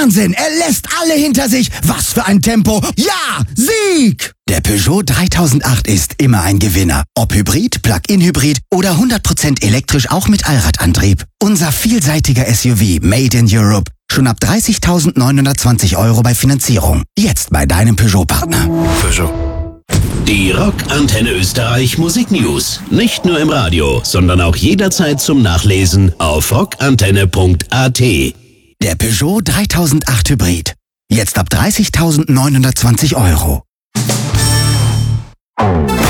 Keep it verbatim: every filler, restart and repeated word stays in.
Wahnsinn, er lässt alle hinter sich. Was für ein Tempo. Ja, Sieg! Der Peugeot dreitausendacht ist immer ein Gewinner. Ob Hybrid, Plug-in-Hybrid oder hundert Prozent elektrisch auch mit Allradantrieb. Unser vielseitiger S U V Made in Europe. Schon ab dreißigtausendneunhundertzwanzig Euro bei Finanzierung. Jetzt bei deinem Peugeot-Partner. Peugeot. Die Rock-Antenne Österreich Musik News. Nicht nur im Radio, sondern auch jederzeit zum Nachlesen auf rockantenne punkt a t. Der Peugeot dreitausendacht Hybrid. Jetzt ab dreißigtausendneunhundertzwanzig Euro.